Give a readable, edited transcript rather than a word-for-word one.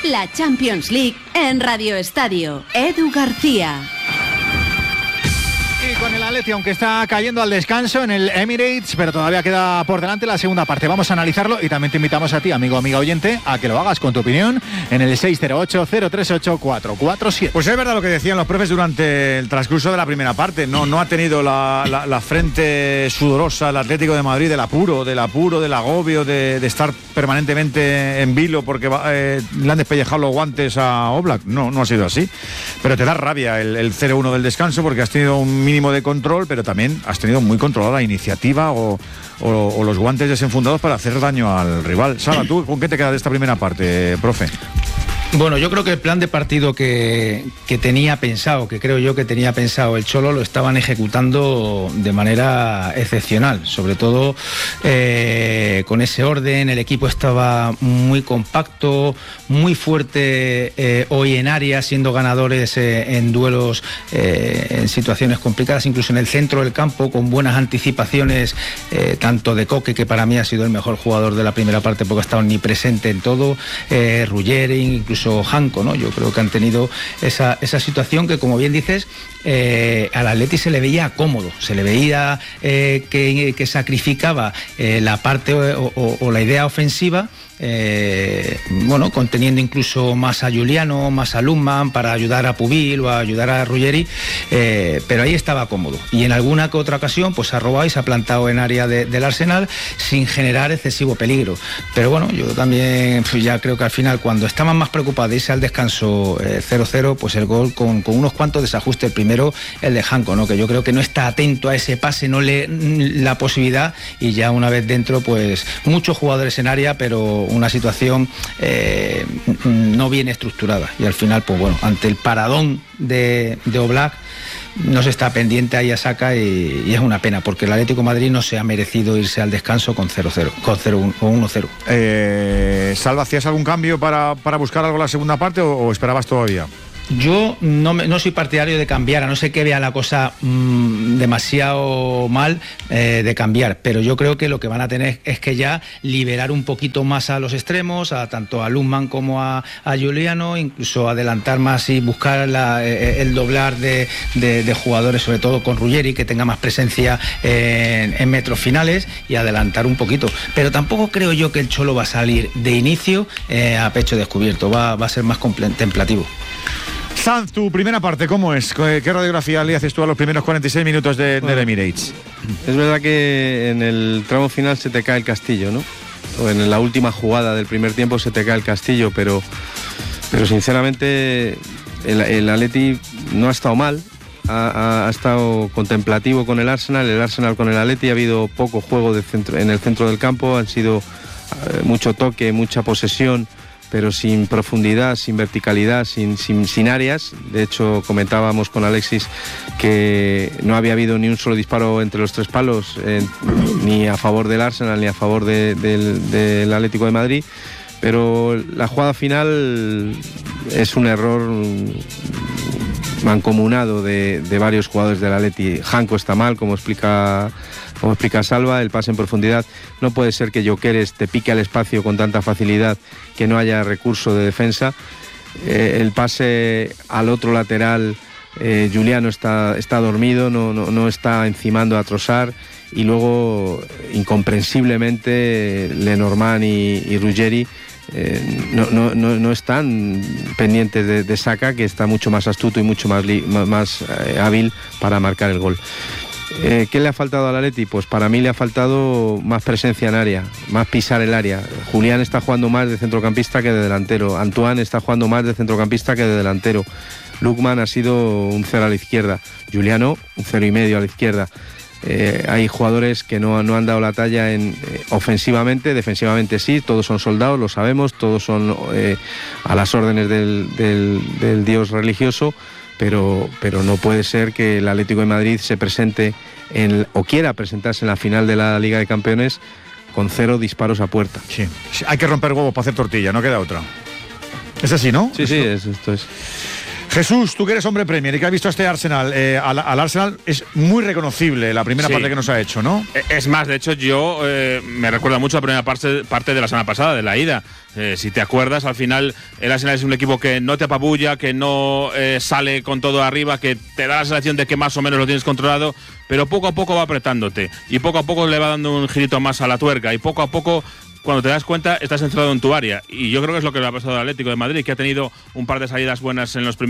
La Champions League en Radio Estadio. Edu García. Y con el Atleti, aunque está cayendo al descanso en el Emirates, pero todavía queda por delante la segunda parte. Vamos a analizarlo y también te invitamos a ti, amigo, amiga oyente, a que lo hagas con tu opinión en el 608-038-447. Pues es verdad lo que decían los profes durante el transcurso de la primera parte. No ha tenido la frente sudorosa el Atlético de Madrid del apuro, del agobio, de estar permanentemente en vilo porque le han despellejado los guantes a Oblak. No ha sido así. Pero te da rabia el 0-1 del descanso porque has tenido un mínimo de control, pero también has tenido muy controlada la iniciativa o los guantes desenfundados para hacer daño al rival. Sala, ¿tú con qué te quedas de esta primera parte, profe? Bueno, yo creo que el plan de partido que tenía pensado, que creo yo que tenía pensado el Cholo, lo estaban ejecutando de manera excepcional, sobre todo con ese orden. El equipo estaba muy compacto, muy fuerte hoy en área, siendo ganadores en duelos, en situaciones complicadas, incluso en el centro del campo, con buenas anticipaciones, tanto de Coque, que para mí ha sido el mejor jugador de la primera parte porque ha estado omnipresente en todo, Ruggeri, incluso Janko, ¿no? Yo creo que han tenido esa situación que, como bien dices, al Atleti se le veía cómodo, se le veía que sacrificaba la parte o la idea ofensiva, conteniendo incluso más a Giuliano, más a Lundman para ayudar a Pubil o a ayudar a Ruggeri, pero ahí estaba cómodo y en alguna que otra ocasión pues ha robado y se ha plantado en área del Arsenal sin generar excesivo peligro. Pero bueno, yo también ya creo que al final, cuando estaban más preocupados de irse al descanso 0-0, pues el gol con unos cuantos desajustes. El primero, el de Janko, ¿no? Que yo creo que no está atento a ese pase, no lee la posibilidad, y ya una vez dentro, pues muchos jugadores en área, pero una situación no bien estructurada, y al final, pues bueno, ante el paradón de Oblak, no se está pendiente ahí a Saka, y es una pena porque el Atlético de Madrid no se ha merecido irse al descanso con 0-0, con 0-1 o 1-0. Salva, ¿hacías algún cambio para buscar algo en la segunda parte o esperabas todavía? Yo no soy partidario de cambiar, a no ser que vea la cosa demasiado mal, de cambiar, pero yo creo que lo que van a tener es que ya liberar un poquito más a los extremos, tanto a Lundman como a Giuliano, incluso adelantar más y buscar el doblar de jugadores, sobre todo con Ruggeri, que tenga más presencia en metros finales, y adelantar un poquito. Pero tampoco creo yo que el Cholo va a salir de inicio a pecho descubierto, va a ser más contemplativo. Sanz, tu primera parte, ¿cómo es? ¿Qué radiografía le haces tú a los primeros 46 minutos del Emirates? Es verdad que en el tramo final se te cae el castillo, ¿no? O en la última jugada del primer tiempo se te cae el castillo, pero sinceramente el Atleti no ha estado mal, ha estado contemplativo con el Arsenal con el Atleti. Ha habido poco juego en el centro del campo, han sido mucho toque, mucha posesión, pero sin profundidad, sin verticalidad, sin áreas. De hecho, comentábamos con Alexis que no había habido ni un solo disparo entre los tres palos, ni a favor del Arsenal ni a favor del Atlético de Madrid. Pero la jugada final es un error mancomunado de varios jugadores del Atleti. Janko está mal, como explica Salva, el pase en profundidad. No puede ser que Gyökeres te pique al espacio con tanta facilidad, que no haya recurso de defensa. El pase al otro lateral, Giuliano está dormido, no está encimando a Trossard, y luego incomprensiblemente Lenormand y Ruggeri no están pendientes de Saka, que está mucho más astuto y mucho más hábil para marcar el gol. ¿Qué le ha faltado al Atleti? Pues para mí le ha faltado más presencia en área, más pisar el área. Julián está jugando más de centrocampista que de delantero. Antoine está jugando más de centrocampista que de delantero. Lundman ha sido un 0 a la izquierda. Giuliano, un 0,5 a la izquierda. Hay jugadores que no han dado la talla ofensivamente. Defensivamente sí, todos son soldados, lo sabemos, todos son a las órdenes del dios religioso. Pero no puede ser que el Atlético de Madrid se presente o quiera presentarse en la final de la Liga de Campeones con 0 disparos a puerta. Sí, hay que romper huevos para hacer tortilla, no queda otra. Es así, ¿no? Sí, esto es. Jesús, tú que eres hombre Premier y que has visto a este Arsenal, al Arsenal es muy reconocible la primera parte que nos ha hecho, ¿no? Es más, de hecho, yo me recuerda mucho la primera parte de la semana pasada, de la ida. Si te acuerdas, al final el Arsenal es un equipo que no te apabulla, que no sale con todo arriba, que te da la sensación de que más o menos lo tienes controlado, pero poco a poco va apretándote y poco a poco le va dando un girito más a la tuerca y poco a poco, cuando te das cuenta, estás encerrado en tu área. Y yo creo que es lo que le ha pasado al Atlético de Madrid, que ha tenido un par de salidas buenas en los primeros